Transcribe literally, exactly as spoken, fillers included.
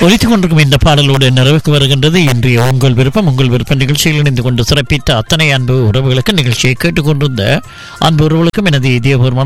ஒலித்துக் கொண்டிருக்கும் இந்த பாடலோடு நிறைவுக்கு வருகின்றது இன்றைய உங்கள் விருப்பம். உங்கள் விருப்ப நிகழ்ச்சியில் இணைந்து கொண்டு சிறப்பித்த அத்தனை அன்பு உறவுகளுக்கு, நிகழ்ச்சியை கேட்டுக்கொண்டிருந்த அன்பு உறவுகளுக்கும் எனது இதயபூர்வமான